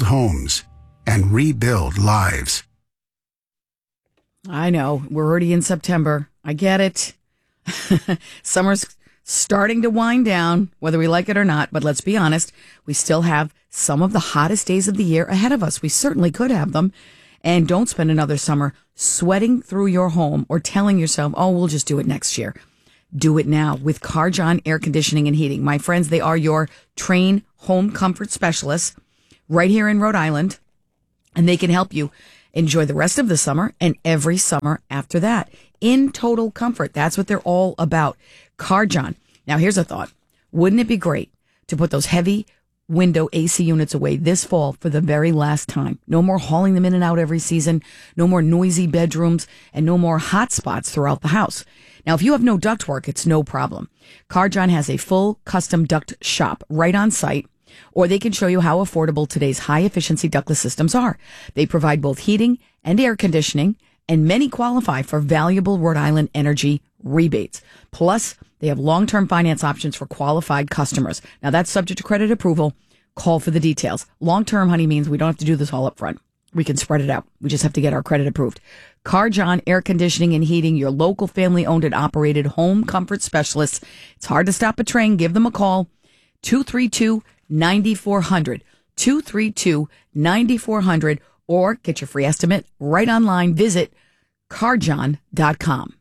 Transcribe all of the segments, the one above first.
homes and rebuild lives. I know. We're already in September. I get it. Summer's starting to wind down, whether we like it or not. But let's be honest, we still have some of the hottest days of the year ahead of us. We certainly could have them. And don't spend another summer sweating through your home or telling yourself, oh, we'll just do it next year. Do it now with Carjon Air Conditioning and Heating. My friends, they are your Trane home comfort specialists right here in Rhode Island. And they can help you enjoy the rest of the summer and every summer after that in total comfort. That's what they're all about. Carjon. Now, here's a thought. Wouldn't it be great to put those heavy window AC units away this fall for the very last time? No more hauling them in and out every season. No more noisy bedrooms and no more hot spots throughout the house. Now, if you have no ductwork, it's no problem. Carjon has a full custom duct shop right on site, or they can show you how affordable today's high-efficiency ductless systems are. They provide both heating and air conditioning, and many qualify for valuable Rhode Island energy rebates. Plus, they have long-term finance options for qualified customers. Now, that's subject to credit approval. Call for the details. Long-term, honey, means we don't have to do this all up front. We can spread it out. We just have to get our credit approved. Carjon Air Conditioning and Heating, your local family-owned and operated home comfort specialists. It's hard to stop a train. Give them a call. 232-9400. 232-9400. Or get your free estimate right online. Visit carjon.com.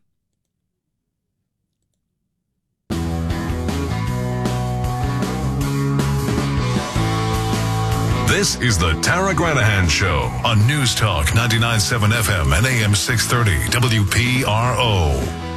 This is the Tara Granahan Show on News Talk 99.7 FM and AM 630 WPRO.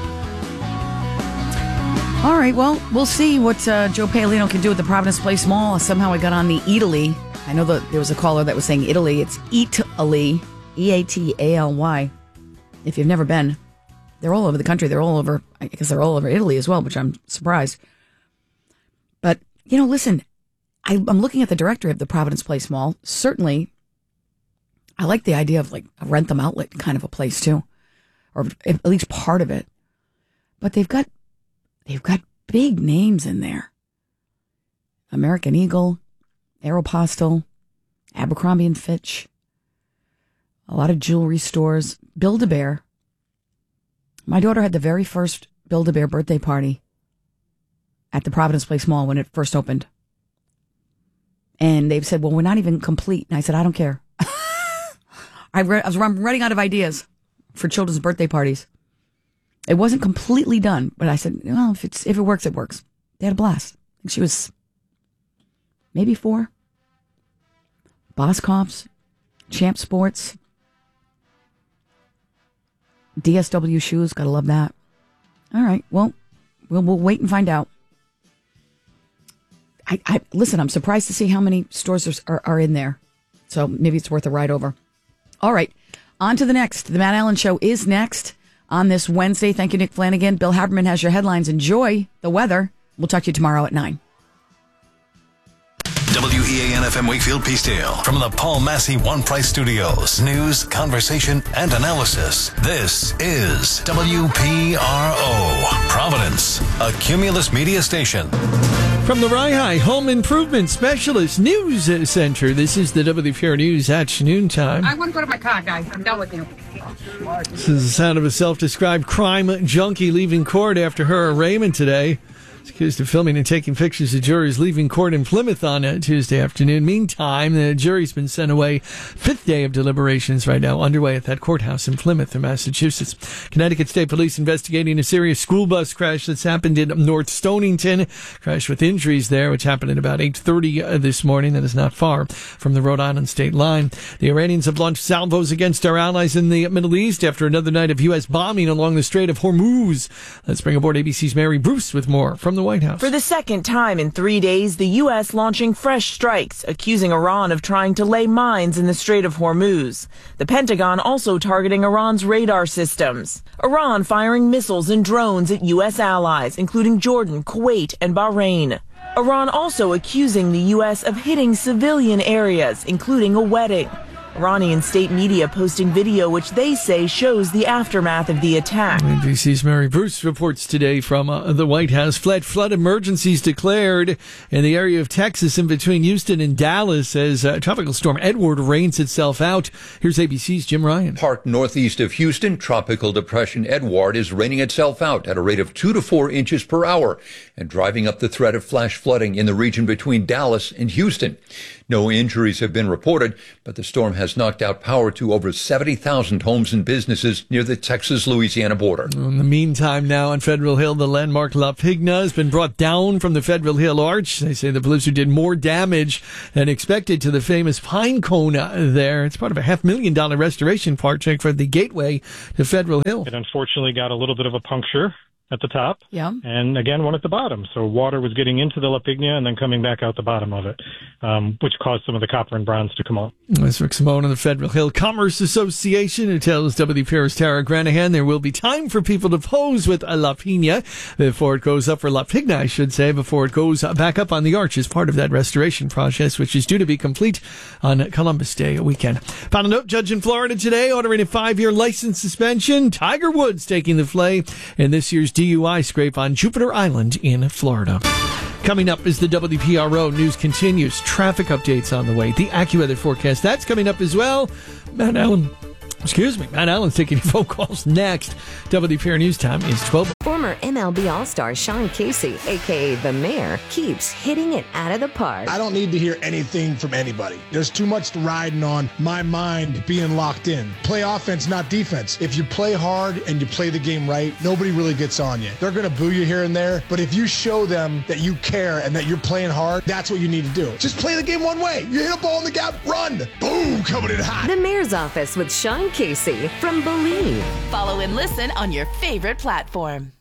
All right, well, we'll see what Joe Paolino can do at the Providence Place Mall. Somehow I got on the Italy. I know that there was a caller that was saying Italy. It's Eataly, Eataly. If you've never been, they're all over the country. They're all over, I guess they're all over Italy as well, which I'm surprised. But, you know, listen, I'm looking at the directory of the Providence Place Mall. Certainly, I like the idea of like a Rentham outlet kind of a place too, or at least part of it. But they've got big names in there. American Eagle, Aeropostale, Abercrombie and Fitch, a lot of jewelry stores, Build-A-Bear. My daughter had the very first Build-A-Bear birthday party at the Providence Place Mall when it first opened. And they've said, well, we're not even complete. And I said, I don't care. I'm running out of ideas for children's birthday parties. It wasn't completely done, but I said, well, if it works, it works. They had a blast. I think she was maybe 4. Boscov's, Champ Sports, DSW shoes. Gotta love that. All right. Well, we'll wait and find out. Listen, I'm surprised to see how many stores are in there. So maybe it's worth a ride over. All right. On to the next. The Matt Allen Show is next on this Wednesday. Thank you, Nick Flanagan. Bill Haberman has your headlines. Enjoy the weather. We'll talk to you tomorrow at 9. WEAN FM Wakefield Peacedale from the Paul Massey One Price Studios. News, conversation, and analysis. This is WPRO, Providence, a Cumulus media station. From the Rye Home Improvement Specialist News Center, this is the WPRO News at noontime. I want to go to my car, guys. I'm done with you. This is the sound of a self-described crime junkie leaving court after her arraignment today. She's accused of filming and taking pictures of jurors leaving court in Plymouth on Tuesday afternoon. Meantime, the jury's been sent away. 5th day of deliberations right now underway at that courthouse in Plymouth, Massachusetts. Connecticut State Police investigating a serious school bus crash that's happened in North Stonington. Crash with injuries there, which happened at about 8:30 this morning. That is not far from the Rhode Island state line. The Iranians have launched salvos against our allies in the Middle East after another night of U.S. bombing along the Strait of Hormuz. Let's bring aboard ABC's Mary Bruce with more from the White House. For the second time in 3 days, the U.S. launching fresh strikes, accusing Iran of trying to lay mines in the Strait of Hormuz. The Pentagon also targeting Iran's radar systems. Iran firing missiles and drones at U.S. allies, including Jordan, Kuwait, and Bahrain. Iran also accusing the U.S. of hitting civilian areas, including a wedding. Iranian state media posting video which they say shows the aftermath of the attack. NBC's Mary Bruce reports today from the White House. Flood emergencies declared in the area of Texas in between Houston and Dallas as Tropical Storm Edward rains itself out. Here's ABC's Jim Ryan. Parked northeast of Houston, Tropical Depression Edward is raining itself out at a rate of 2 to 4 inches per hour and driving up the threat of flash flooding in the region between Dallas and Houston. No injuries have been reported, but the storm has knocked out power to over 70,000 homes and businesses near the Texas-Louisiana border. In the meantime, now on Federal Hill, the landmark La Pigna has been brought down from the Federal Hill Arch. They say the blizzard did more damage than expected to the famous pine cone there. It's part of a $500,000 restoration project for the gateway to Federal Hill. It unfortunately got a little bit of a puncture at the top, and again one at the bottom. So water was getting into the La Pigna and then coming back out the bottom of it, which caused some of the copper and bronze to come off. That's Rick Simone of the Federal Hill Commerce Association, who tells WPR's Tara Granahan there will be time for people to pose with a La Pigna before it goes up, for La Pigna, I should say, before it goes back up on the arch as part of that restoration process, which is due to be complete on Columbus Day weekend. Final note, judge in Florida today ordering a 5-year license suspension. Tiger Woods taking the flay in this year's DUI scrape on Jupiter Island in Florida. Coming up as the WPRO news continues, traffic updates on the way, the AccuWeather forecast, that's coming up as well. Matt Allen's taking your phone calls next. WPR News Time is 12. Former MLB All-Star Sean Casey, a.k.a. The Mayor, keeps hitting it out of the park. I don't need to hear anything from anybody. There's too much riding on my mind being locked in. Play offense, not defense. If you play hard and you play the game right, nobody really gets on you. They're going to boo you here and there, but if you show them that you care and that you're playing hard, that's what you need to do. Just play the game one way. You hit a ball in the gap, run. Boom, coming in hot. The Mayor's Office with Sean Casey from Believe. Follow and listen on your favorite platform.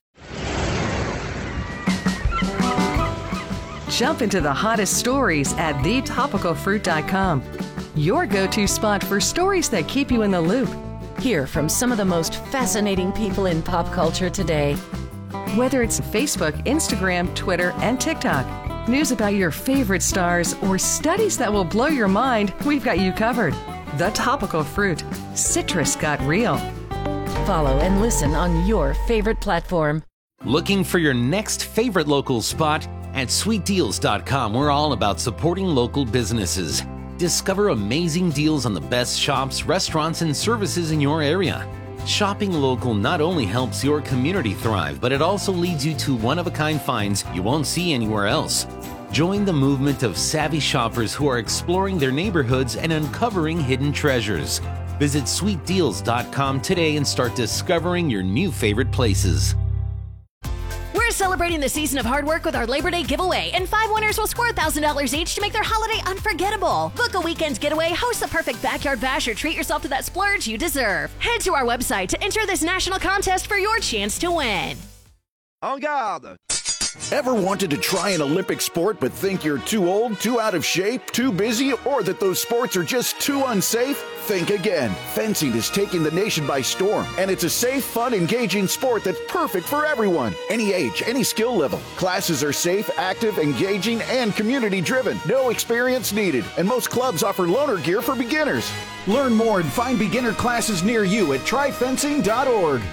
Jump into the hottest stories at thetopicalfruit.com. Your go-to spot for stories that keep you in the loop. Hear from some of the most fascinating people in pop culture today. Whether it's Facebook, Instagram, Twitter, and TikTok, news about your favorite stars, or studies that will blow your mind, we've got you covered. The Topical Fruit. Citrus got real. Follow and listen on your favorite platform. Looking for your next favorite local spot? At sweetdeals.com, we're all about supporting local businesses. Discover amazing deals on the best shops, restaurants, and services in your area. Shopping local not only helps your community thrive, but it also leads you to one-of-a-kind finds you won't see anywhere else. Join the movement of savvy shoppers who are exploring their neighborhoods and uncovering hidden treasures. Visit sweetdeals.com today and start discovering your new favorite places. We're celebrating the season of hard work with our Labor Day giveaway, and 5 winners will score $1,000 each to make their holiday unforgettable. Book a weekend's getaway, host the perfect backyard bash, or treat yourself to that splurge you deserve. Head to our website to enter this national contest for your chance to win. En garde! Ever wanted to try an Olympic sport but think you're too old, too out of shape, too busy, or that those sports are just too unsafe? Think again. Fencing is taking the nation by storm, and it's a safe, fun, engaging sport that's perfect for everyone. Any age, any skill level. Classes are safe, active, engaging, and community-driven. No experience needed, and most clubs offer loaner gear for beginners. Learn more and find beginner classes near you at tryfencing.org.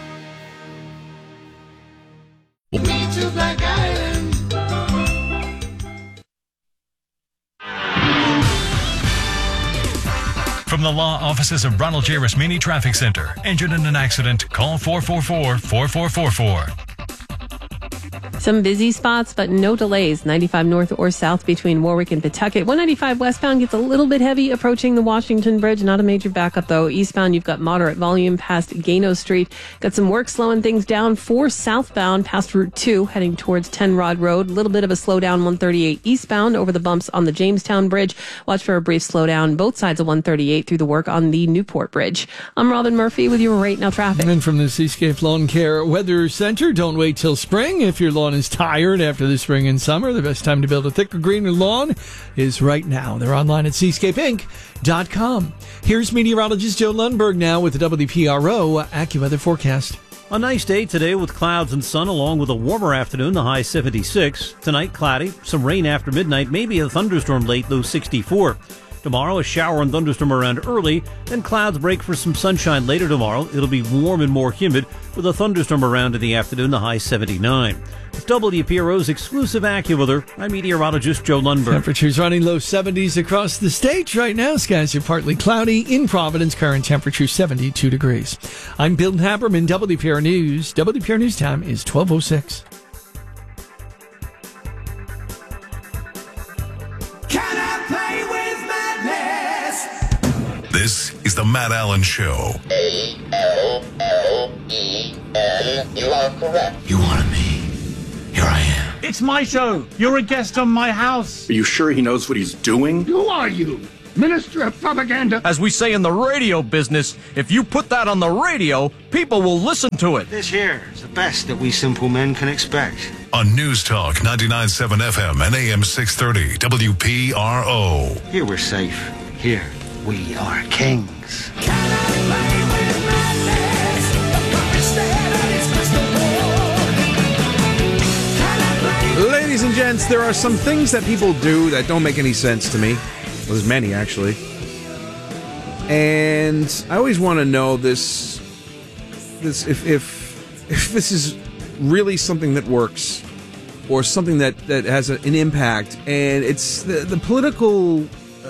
To Black Island. From the law offices of Ronald J. Rasmini Traffic Center. Injured in an accident? Call 444-4444. Some busy spots, but no delays. 95 north or south between Warwick and Pawtucket. 195 westbound gets a little bit heavy approaching the Washington Bridge. Not a major backup, though. Eastbound, you've got moderate volume past Gano Street. Got some work slowing things down for southbound past Route 2, heading towards 10 Rod Road. A little bit of a slowdown 138 eastbound over the bumps on the Jamestown Bridge. Watch for a brief slowdown both sides of 138 through the work on the Newport Bridge. I'm Robin Murphy with your Right Now traffic. And from the Seascape Lawn Care Weather Center, don't wait till spring. If your lawn is tired after the spring and summer, the best time to build a thicker, greener lawn is right now. They're online at seascapeinc.com. Here's meteorologist Joe Lundberg now with the WPRO AccuWeather forecast. A nice day today with clouds and sun along with a warmer afternoon, the high 76. Tonight, cloudy, some rain after midnight, maybe a thunderstorm late, low 64. Tomorrow, a shower and thunderstorm around early, then clouds break for some sunshine later tomorrow. It'll be warm and more humid with a thunderstorm around in the afternoon, the high 79. With WPRO's exclusive AccuWeather, I'm meteorologist Joe Lundberg. Temperatures running low 70s across the state right now. Skies are partly cloudy. In Providence, current temperature 72 degrees. I'm Bill Haberman, WPR News. WPR News time is 12:06. This is the Matt Allen Show. A-L-L-E-N. You are correct. You wanted me. Here I am. It's my show. You're a guest on my house. Are you sure he knows what he's doing? Who are you? Minister of Propaganda. As we say in the radio business, if you put that on the radio, people will listen to it. This here is the best that we simple men can expect. On News Talk 99.7 FM and AM 630 WPRO. Here we're safe. Here we are kings. Ladies and gents, there are some things that people do that don't make any sense to me. Well, there's many, actually. And I always want to know if this is really something that works or something that has an impact. And it's the political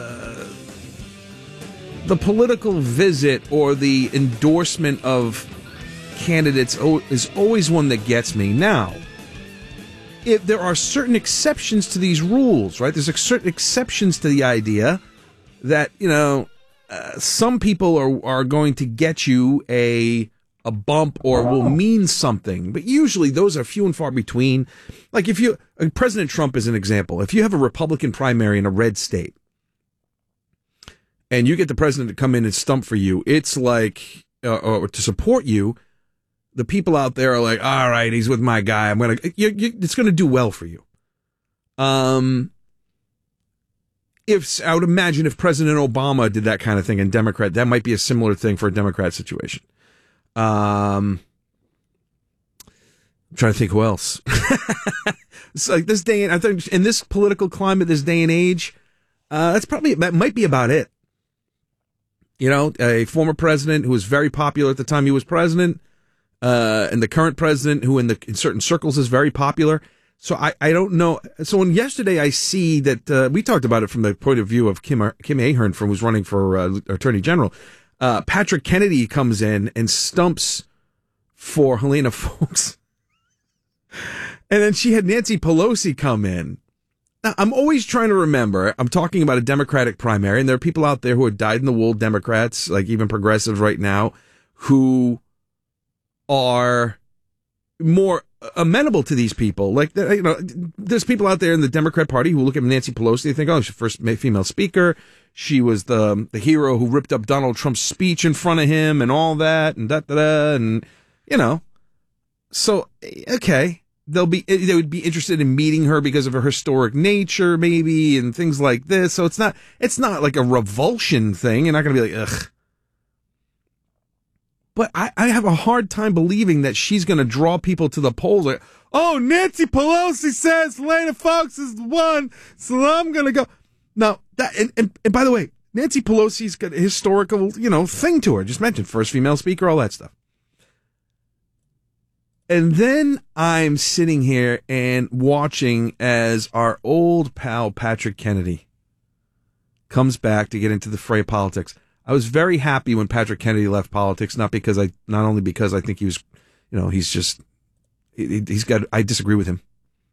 visit or the endorsement of candidates is always one that gets me. Now, if there are certain exceptions to these rules, right? There's certain exceptions to the idea that, some people are going to get you a bump or will mean something. But usually those are few and far between. Like President Trump is an example. If you have a Republican primary in a red state and you get the president to come in and stump for you, it's like, or to support you, the people out there are like, all right, he's with my guy. It's going to do well for you. I would imagine if President Obama did that kind of thing in Democrat, that might be a similar thing for a Democrat situation. I'm trying to think who else. It's like this day, I think in this political climate, this day and age, that might be about it. A former president who was very popular at the time he was president, and the current president who in certain circles is very popular. So I don't know. So yesterday I see that we talked about it from the point of view of Kim Ahern, who's running for Attorney General. Patrick Kennedy comes in and stumps for Helena Foulkes. And then she had Nancy Pelosi come in. Now, I'm always trying to remember, I'm talking about a Democratic primary, and there are people out there who are dyed-in-the-wool Democrats, like even progressives right now, who are more amenable to these people. Like, there's people out there in the Democrat Party who look at Nancy Pelosi, they think, oh, she's the first female speaker. She was the hero who ripped up Donald Trump's speech in front of him and all that, and da-da-da, and, So, okay, they would be interested in meeting her because of her historic nature, maybe, and things like this. So it's not like a revulsion thing. You're not going to be like, ugh. But I have a hard time believing that she's going to draw people to the polls. Like, oh, Nancy Pelosi says Helena Foulkes is the one, so I'm going to go. Now, and by the way, Nancy Pelosi's got a historical, thing to her. Just mentioned first female speaker, all that stuff. And then I'm sitting here and watching as our old pal Patrick Kennedy comes back to get into the fray of politics. I was very happy when Patrick Kennedy left politics, not only because I think he was, I disagree with him.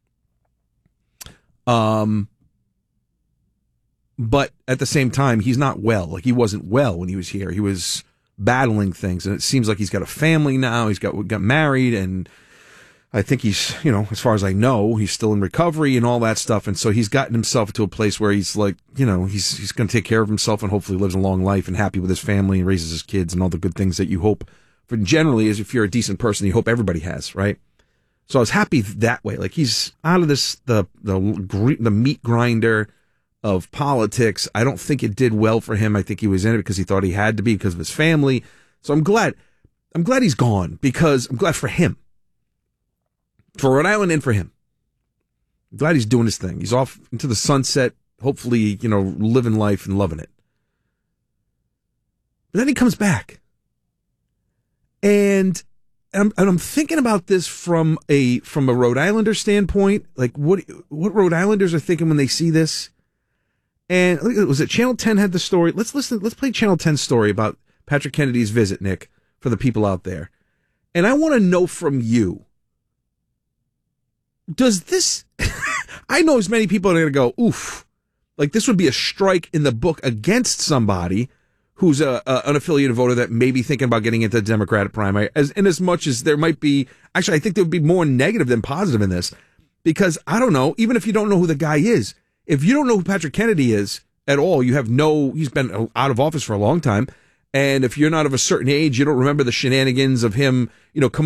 But at the same time, he's not well. Like, he wasn't well when he was here. He was battling things, and it seems like he's got a family now. He's got married, and I think he's, as far as I know, he's still in recovery and all that stuff. And so he's gotten himself to a place where he's like, he's going to take care of himself and hopefully lives a long life and happy with his family and raises his kids and all the good things that you hope for. Generally, as if you're a decent person, you hope everybody has, right? So I was happy that way. Like, he's out of this, the meat grinder of politics. I don't think it did well for him. I think he was in it because he thought he had to be because of his family. So I'm glad he's gone, because I'm glad for him. For Rhode Island and for him. I'm glad he's doing his thing. He's off into the sunset, hopefully, living life and loving it. But then he comes back. And I'm thinking about this from a Rhode Islander standpoint, like what Rhode Islanders are thinking when they see this. And was it Channel 10 had the story? Let's play Channel 10's story about Patrick Kennedy's visit, Nick, for the people out there. And I want to know from you, does this, I know as many people are going to go, oof, like this would be a strike in the book against somebody who's an unaffiliated voter that may be thinking about getting into the Democratic primary, as much as there might be, actually, I think there would be more negative than positive in this, because I don't know, even if you don't know who the guy is, if you don't know who Patrick Kennedy is at all, he's been out of office for a long time, and if you're not of a certain age, you don't remember the shenanigans of him, coming